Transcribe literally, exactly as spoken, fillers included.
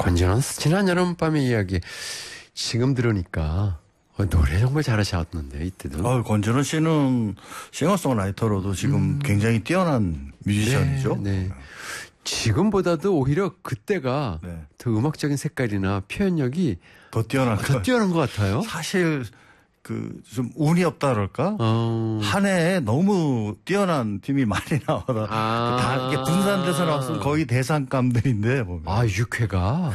권진원 지난 여름밤의 이야기 지금 들으니까 어, 노래 정말 잘하셨는데 이때도. 어, 권진원 씨는 싱어송라이터로도 지금 음. 굉장히 뛰어난 뮤지션이죠. 네, 네. 지금보다도 오히려 그때가 네. 더 음악적인 색깔이나 표현력이 더 뛰어난 더 뛰어난 것 같아요. 사실 그 좀 운이 없다 그럴까? 어... 한 해에 너무 뛰어난 팀이 많이 나와서 아... 다 이게 분산돼서 나왔으면 거의 대상감들인데 보면. 아, 육 회가